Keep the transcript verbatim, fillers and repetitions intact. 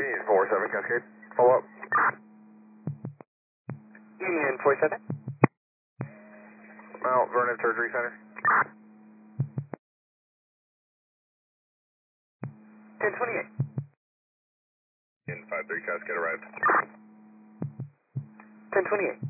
Union four seven, Cascade. Follow up. Union four seven. Mount Vernon Surgery Center. ten twenty-eight. In five three, Cascade arrived. ten twenty-eight.